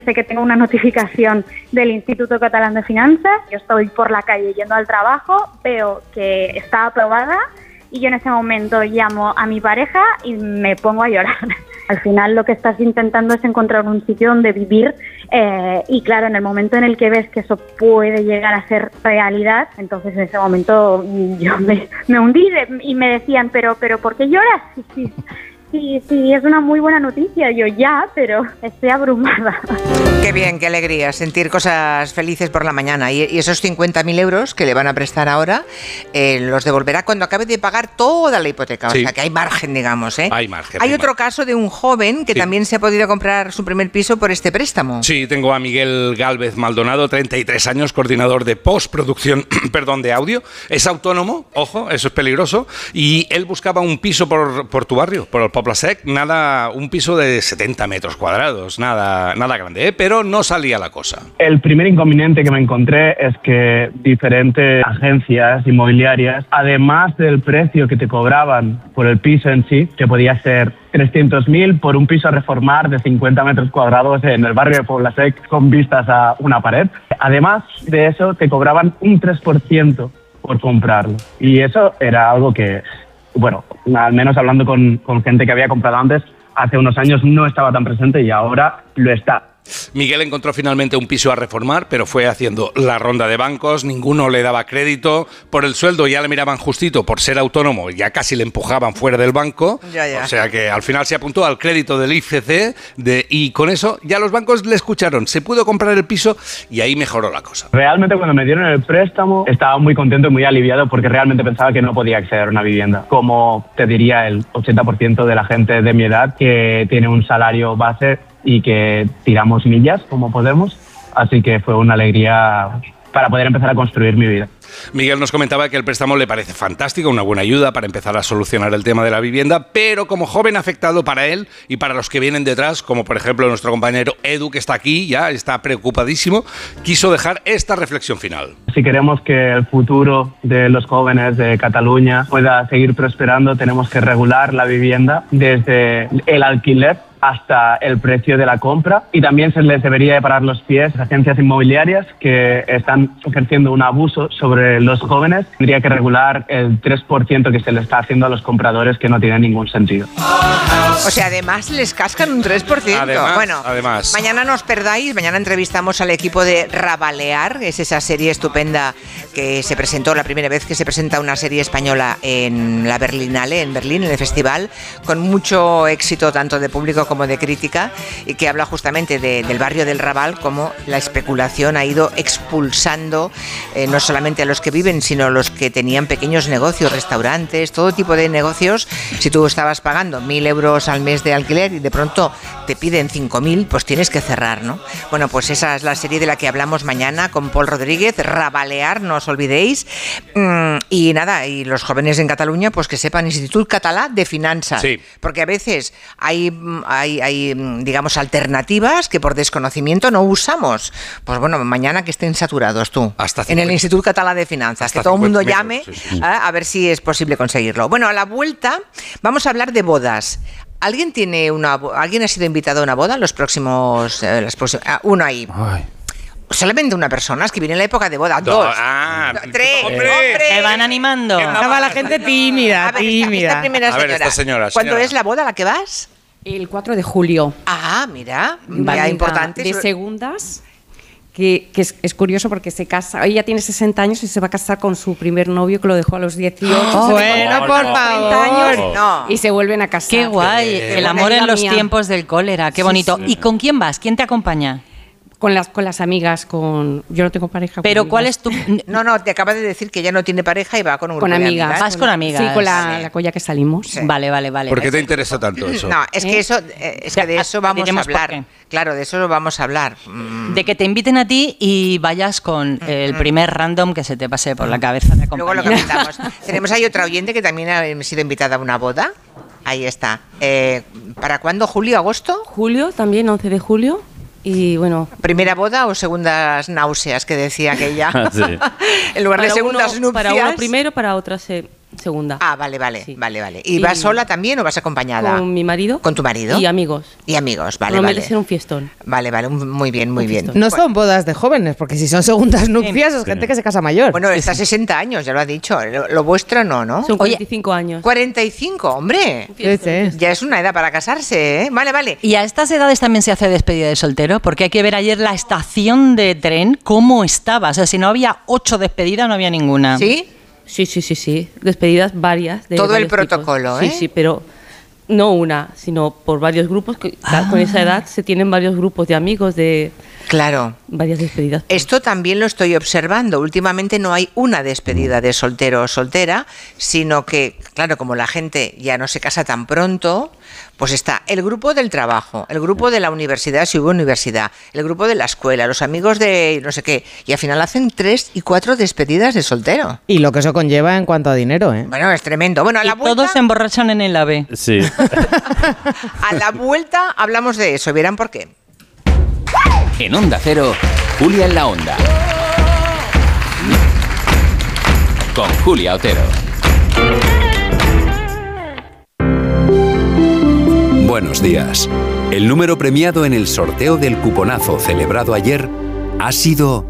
Sé que tengo una notificación del Instituto Catalán de Finanzas, yo estoy por la calle yendo al trabajo, veo que está aprobada y yo en ese momento llamo a mi pareja y me pongo a llorar. Al final lo que estás intentando es encontrar un sitio donde vivir y claro, en el momento en el que ves que eso puede llegar a ser realidad, entonces en ese momento yo me hundí y me decían, pero ¿por qué lloras? Sí, es una muy buena noticia. Yo pero estoy abrumada. Qué bien, qué alegría sentir cosas felices por la mañana. Y esos 50.000 euros que le van a prestar ahora, los devolverá cuando acabe de pagar toda la hipoteca. Sí. O sea, que hay margen, digamos, ¿eh? Hay margen. Hay otro caso de un joven que también se ha podido comprar su primer piso por este préstamo. Sí, tengo a Miguel Gálvez Maldonado, 33 años, coordinador de postproducción, de audio. Es autónomo, ojo, eso es peligroso. Y él buscaba un piso por tu barrio, por el Poble Sec, un piso de 70 metros cuadrados, nada grande, ¿eh? Pero no salía la cosa. El primer inconveniente que me encontré es que diferentes agencias inmobiliarias, además del precio que te cobraban por el piso en sí, que podía ser 300.000 por un piso a reformar de 50 metros cuadrados en el barrio de Poble Sec con vistas a una pared, además de eso te cobraban un 3% por comprarlo. Y eso era algo que, bueno, al menos hablando con gente que había comprado antes, hace unos años no estaba tan presente y ahora lo está. Miguel encontró finalmente un piso a reformar, pero fue haciendo la ronda de bancos, ninguno le daba crédito, por el sueldo ya le miraban justito, por ser autónomo ya casi le empujaban fuera del banco, o sea que al final se apuntó al crédito del IFC y con eso ya los bancos le escucharon, se pudo comprar el piso y ahí mejoró la cosa. Realmente cuando me dieron el préstamo estaba muy contento y muy aliviado porque realmente pensaba que no podía acceder a una vivienda, como te diría el 80% de la gente de mi edad que tiene un salario base y que tiramos millas como podemos, así que fue una alegría para poder empezar a construir mi vida. Miguel nos comentaba que el préstamo le parece fantástico, una buena ayuda para empezar a solucionar el tema de la vivienda, pero como joven afectado para él y para los que vienen detrás, como por ejemplo nuestro compañero Edu, que está aquí, ya está preocupadísimo, quiso dejar esta reflexión final. Si queremos que el futuro de los jóvenes de Cataluña pueda seguir prosperando, tenemos que regular la vivienda desde el alquiler hasta el precio de la compra, y también se les debería de parar los pies a agencias inmobiliarias que están ejerciendo un abuso sobre los jóvenes. Tendría que regular el 3% que se le está haciendo a los compradores, que no tiene ningún sentido. O sea, además les cascan un 3%. Además. Mañana no os perdáis, mañana entrevistamos al equipo de Rabalear, es esa serie estupenda que se presentó, la primera vez que se presenta una serie española en la Berlinale, en Berlín, en el festival, con mucho éxito tanto de público como de crítica, y que habla justamente del barrio del Raval, cómo la especulación ha ido expulsando no solamente a los que viven, sino a los que tenían pequeños negocios, restaurantes, todo tipo de negocios. Si tú estabas pagando 1.000 euros al mes de alquiler y de pronto te piden 5.000, pues tienes que cerrar, ¿no? Bueno, pues esa es la serie de la que hablamos mañana con Pol Rodríguez, Rabalear, no os olvidéis. Y nada, y los jóvenes en Cataluña, pues que sepan, Institut Català de Finanzas, sí. Porque a veces hay digamos, alternativas que por desconocimiento no usamos. Pues bueno, mañana que estén saturados tú. En el Institut Català de Finanzas, que todo el mundo llame a ver si es posible conseguirlo. Bueno, a la vuelta vamos a hablar de bodas. ¿Alguien ha sido invitado a una boda? Uno ahí. Ay. Solamente una persona, es que viene en la época de boda. Dos. Tres. ¡Hombre! Se van animando. Estaba la gente tímida. A ver, esta primera señora. Esta señora. ¿Cuándo es la boda a la que vas? El 4 de julio. Ah, mira, ya importante. De segundas, que es curioso porque se casa, ella tiene 60 años y se va a casar con su primer novio que lo dejó a los 18. Bueno, por favor. Años, y se vuelven a casar. Qué guay, el amor en los tiempos del cólera, qué bonito. Sí. ¿Y con quién vas? ¿Quién te acompaña? Con las amigas, yo no tengo pareja. Pero ¿cuál es tu...? No, te acaba de decir que ella no tiene pareja y va con un grupo de amigas. Vas con amigas. Sí, con la colla que salimos. Sí. Vale. ¿Por qué te interesa tanto eso? No, es que de eso vamos a hablar. Claro, de eso lo vamos a hablar. De que te inviten a ti y vayas con el primer random que se te pase por la cabeza de acompañar. Luego lo comentamos. Tenemos ahí otra oyente que también ha sido invitada a una boda. Ahí está. ¿Para cuándo? ¿Julio, agosto? Julio, también 11 de julio. Y bueno, ¿primera boda o segundas náuseas que decía aquella? Sí. En lugar de segundas nupcias. Para uno primero, para otra segunda. Ah, vale. Sí. Vale. ¿Y vas sola también o vas acompañada? Con mi marido. ¿Con tu marido? Y amigos. Vale. Promete ser un fiestón. Vale, muy bien. No son bodas de jóvenes, porque si son segundas nupcias es gente que se casa mayor. Bueno, está 60 años, ya lo ha dicho. Lo vuestro no. Son 45 años. 45, hombre. Sí. Ya es una edad para casarse, ¿eh? Vale. ¿Y a estas edades también se hace despedida de soltero? Porque hay que ver ayer la estación de tren, cómo estaba. O sea, si no había 8 despedidas, no había ninguna. ¿Sí? Sí. Despedidas varias. De todo el varios protocolo, tipos. ¿eh? Sí, pero no una, sino por varios grupos. Con esa edad se tienen varios grupos de amigos, de... Claro. Varias despedidas. Esto también lo estoy observando. Últimamente no hay una despedida de soltero o soltera, sino que, claro, como la gente ya no se casa tan pronto, pues está el grupo del trabajo, el grupo de la universidad, si hubo universidad, el grupo de la escuela, los amigos de no sé qué, y al final hacen 3 y 4 despedidas de soltero. Y lo que eso conlleva en cuanto a dinero, ¿eh? Bueno, es tremendo. Bueno, a la vuelta... Todos se emborrachan en el AVE. Sí. A la vuelta hablamos de eso, verán por qué. En Onda Cero, Julia en la Onda. Con Julia Otero. Buenos días. El número premiado en el sorteo del cuponazo celebrado ayer ha sido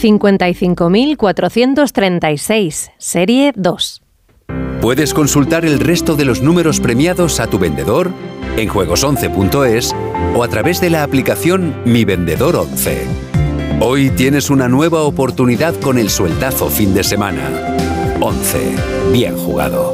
55.436, serie 2. Puedes consultar el resto de los números premiados a tu vendedor en juegos11.es o a través de la aplicación Mi Vendedor 11. Hoy tienes una nueva oportunidad con el sueldazo fin de semana. 11. Bien jugado.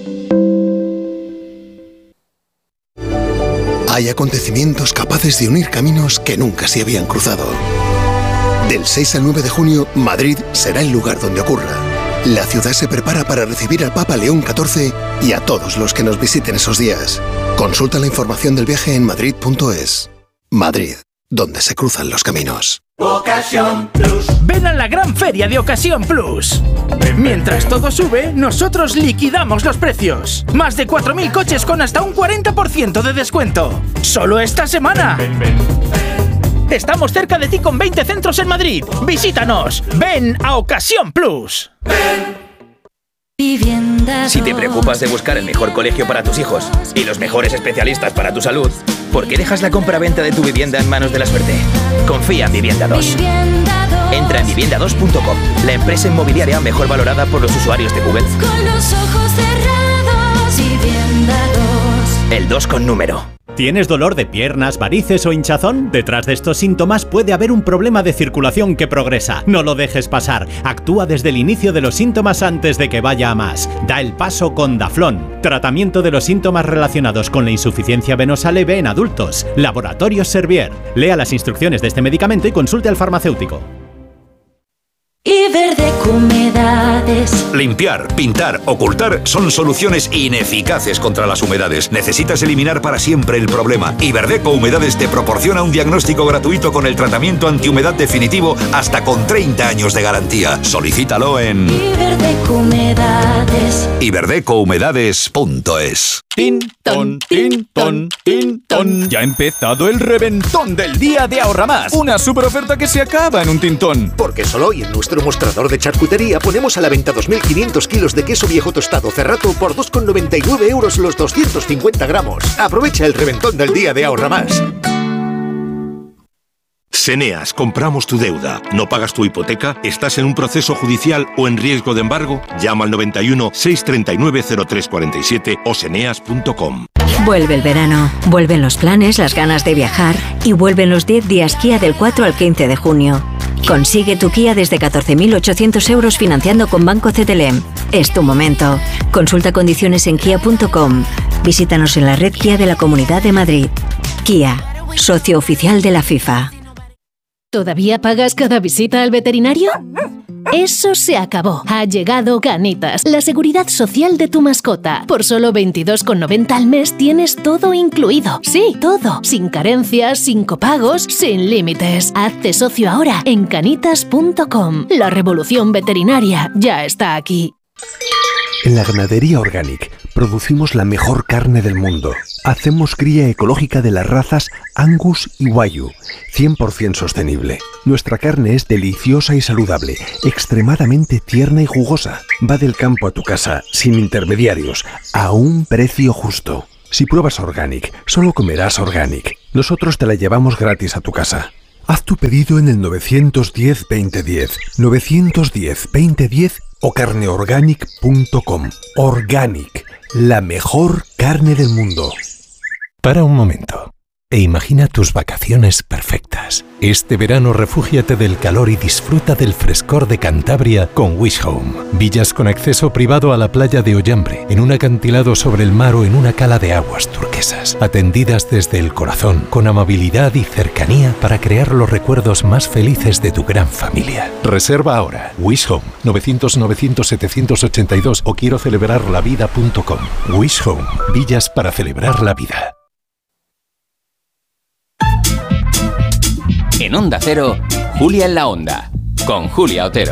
Hay acontecimientos capaces de unir caminos que nunca se habían cruzado. Del 6 al 9 de junio, Madrid será el lugar donde ocurra. La ciudad se prepara para recibir al Papa León XIV y a todos los que nos visiten esos días. Consulta la información del viaje en madrid.es. Madrid, donde se cruzan los caminos. Ocasión Plus. Ven a la gran feria de Ocasión Plus. Mientras todo sube, nosotros liquidamos los precios. Más de 4.000 coches con hasta un 40% de descuento. ¡Solo esta semana! Estamos cerca de ti con 20 centros en Madrid. Visítanos. Ven a Ocasión Plus. Si te preocupas de buscar el mejor colegio para tus hijos y los mejores especialistas para tu salud, ¿por qué dejas la compra-venta de tu vivienda en manos de la suerte? Confía en Vivienda 2. Entra en vivienda2.com, la empresa inmobiliaria mejor valorada por los usuarios de Google. Con los ojos cerrados, Vivienda 2. El 2 con número. ¿Tienes dolor de piernas, varices o hinchazón? Detrás de estos síntomas puede haber un problema de circulación que progresa. No lo dejes pasar. Actúa desde el inicio de los síntomas antes de que vaya a más. Da el paso con Daflón. Tratamiento de los síntomas relacionados con la insuficiencia venosa leve en adultos. Laboratorios Servier. Lea las instrucciones de este medicamento y consulte al farmacéutico. Iberdeco Humedades. Limpiar, pintar, ocultar son soluciones ineficaces contra las humedades. Necesitas eliminar para siempre el problema. Iberdeco Humedades te proporciona un diagnóstico gratuito con el tratamiento antihumedad definitivo hasta con 30 años de garantía. Solicítalo en Iberdeco Humedades. iberdecohumedades.es. Tin, ton, tin, ton, tin, ton. Ya ha empezado el reventón del día de Ahorra Más. Una super oferta que se acaba en un tintón. Porque solo hoy en nuestro mostrador de charcutería ponemos a la venta 2.500 kilos de queso viejo tostado Cerrato por 2,99 euros los 250 gramos. Aprovecha el reventón del día de Ahorra Más. Seneas, compramos tu deuda. ¿No pagas tu hipoteca? ¿Estás en un proceso judicial o en riesgo de embargo? Llama al 91 639 0347 o seneas.com. Vuelve el verano, vuelven los planes, las ganas de viajar y vuelven los 10 días Kia del 4 al 15 de junio. Consigue tu Kia desde 14.800 euros financiando con Banco CTLM. Es tu momento. Consulta condiciones en kia.com. Visítanos en la red Kia de la Comunidad de Madrid. Kia, socio oficial de la FIFA. ¿Todavía pagas cada visita al veterinario? Eso se acabó. Ha llegado Canitas, la seguridad social de tu mascota. Por solo 22,90 al mes tienes todo incluido. Sí, todo. Sin carencias, sin copagos, sin límites. Hazte socio ahora en canitas.com. La revolución veterinaria ya está aquí. En la ganadería Organic producimos la mejor carne del mundo. Hacemos cría ecológica de las razas Angus y Wagyu, 100% sostenible. Nuestra carne es deliciosa y saludable, extremadamente tierna y jugosa. Va del campo a tu casa, sin intermediarios, a un precio justo. Si pruebas Organic, solo comerás Organic. Nosotros te la llevamos gratis a tu casa. Haz tu pedido en el 910-2010, 910-2010 o carneorganic.com. Organic, la mejor carne del mundo. Para un momento e imagina tus vacaciones perfectas. Este verano refúgiate del calor y disfruta del frescor de Cantabria con Wish Home. Villas con acceso privado a la playa de Ollambre, en un acantilado sobre el mar o en una cala de aguas turquesas. Atendidas desde el corazón, con amabilidad y cercanía para crear los recuerdos más felices de tu gran familia. Reserva ahora. Wish Home, 900-900-782 o quiero celebrarlavida.com. Wish Home, villas para celebrar la vida. En Onda Cero, Julia en la Onda, con Julia Otero.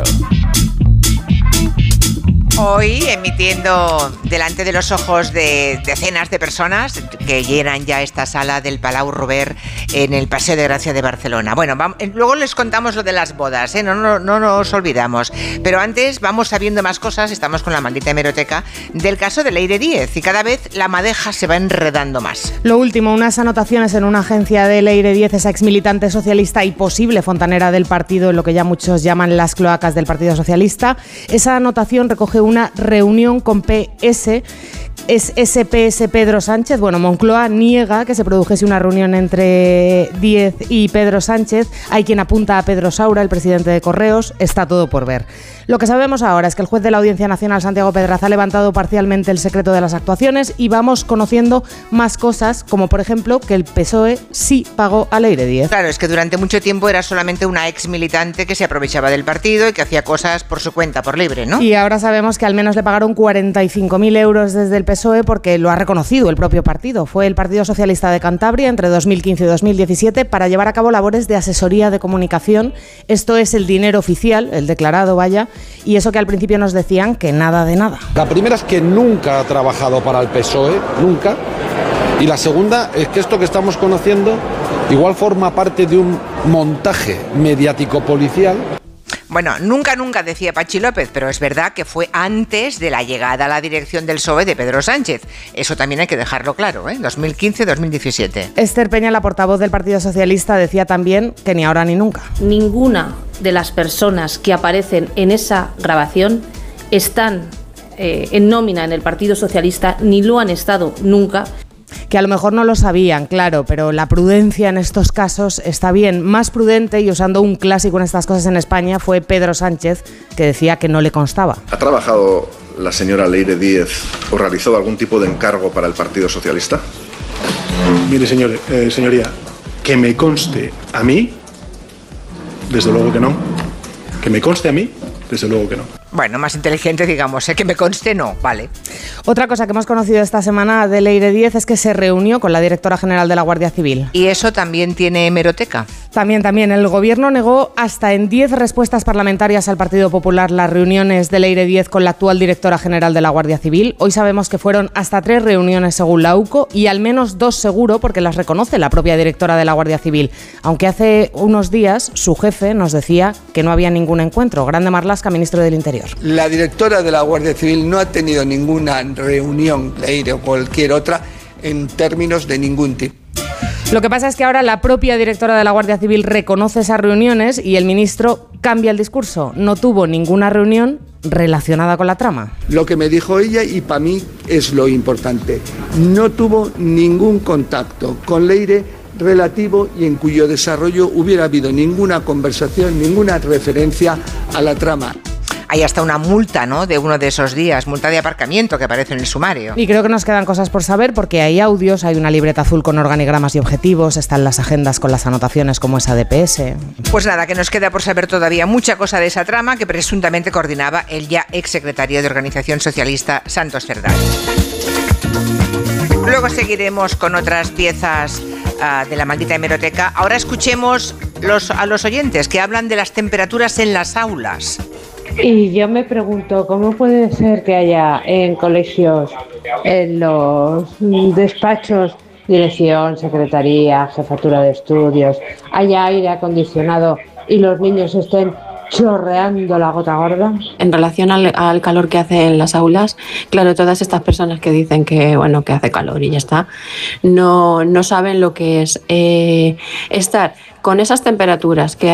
Hoy emitiendo delante de los ojos de decenas de personas que llenan ya esta sala del Palau Robert en el Paseo de Gracia de Barcelona. Bueno, luego les contamos lo de las bodas, ¿eh? No nos olvidamos. Pero antes vamos sabiendo más cosas, estamos con la maldita hemeroteca del caso de Leire Díez y cada vez la madeja se va enredando más. Lo último, unas anotaciones en una agencia de Leire Díez, esa exmilitante socialista y posible fontanera del partido, en lo que ya muchos llaman las cloacas del Partido Socialista. Esa anotación recoge una reunión con PS. Es SPS Pedro Sánchez. Bueno, Moncloa niega que se produjese una reunión entre Díez y Pedro Sánchez. Hay quien apunta a Pedro Saura, el presidente de Correos. Está todo por ver. Lo que sabemos ahora es que el juez de la Audiencia Nacional, Santiago Pedraza, ha levantado parcialmente el secreto de las actuaciones y vamos conociendo más cosas, como por ejemplo que el PSOE sí pagó a Leire Díez. Claro, es que durante mucho tiempo era solamente una ex militante que se aprovechaba del partido y que hacía cosas por su cuenta, por libre, ¿no? Y ahora sabemos que al menos le pagaron 45.000 euros desde el PSOE porque lo ha reconocido el propio partido. Fue el Partido Socialista de Cantabria entre 2015 y 2017 para llevar a cabo labores de asesoría de comunicación. Esto es el dinero oficial, el declarado, vaya, y eso que al principio nos decían que nada de nada. La primera es que nunca ha trabajado para el PSOE, nunca. Y la segunda es que esto que estamos conociendo igual forma parte de un montaje mediático policial. Bueno, nunca decía Pachi López, pero es verdad que fue antes de la llegada a la dirección del PSOE de Pedro Sánchez. Eso también hay que dejarlo claro, ¿eh? 2015-2017. Esther Peña, la portavoz del Partido Socialista, decía también que ni ahora ni nunca. Ninguna de las personas que aparecen en esa grabación están en nómina en el Partido Socialista, ni lo han estado nunca. Que a lo mejor no lo sabían, claro, pero la prudencia en estos casos está bien. Más prudente, y usando un clásico en estas cosas en España, fue Pedro Sánchez, que decía que no le constaba. ¿Ha trabajado la señora Leire Díez o realizó algún tipo de encargo para el Partido Socialista? Mire, señoría, que me conste a mí, desde luego que no. Que me conste a mí, desde luego que no. Bueno, más inteligente, digamos, que me conste no, vale. Otra cosa que hemos conocido esta semana de Leire Díez es que se reunió con la directora general de la Guardia Civil. ¿Y eso también tiene hemeroteca? También. El gobierno negó hasta en 10 respuestas parlamentarias al Partido Popular las reuniones de Leire Díez con la actual directora general de la Guardia Civil. Hoy sabemos que fueron hasta 3 reuniones según la UCO y al menos 2 seguro porque las reconoce la propia directora de la Guardia Civil. Aunque hace unos días su jefe nos decía que no había ningún encuentro. Grande Marlaska, ministro del Interior. La directora de la Guardia Civil no ha tenido ninguna reunión, Leire o cualquier otra, en términos de ningún tipo. Lo que pasa es que ahora la propia directora de la Guardia Civil reconoce esas reuniones y el ministro cambia el discurso. No tuvo ninguna reunión relacionada con la trama. Lo que me dijo ella, y para mí es lo importante, no tuvo ningún contacto con Leire relativo y en cuyo desarrollo hubiera habido ninguna conversación, ninguna referencia a la trama. Hay hasta una multa, ¿no?, de uno de esos días, multa de aparcamiento que aparece en el sumario. Y creo que nos quedan cosas por saber porque hay audios, hay una libreta azul con organigramas y objetivos, están las agendas con las anotaciones como esa de PS. Pues nada, que nos queda por saber todavía mucha cosa de esa trama que presuntamente coordinaba el ya exsecretario de Organización Socialista, Santos Cerdán. Luego seguiremos con otras piezas de la maldita hemeroteca. Ahora escuchemos a los oyentes que hablan de las temperaturas en las aulas. Y yo me pregunto, ¿cómo puede ser que haya en colegios, en los despachos, dirección, secretaría, jefatura de estudios, haya aire acondicionado y los niños estén chorreando la gota gorda? En relación al calor que hace en las aulas, claro, todas estas personas que dicen que hace calor y ya está, no saben lo que es estar con esas temperaturas que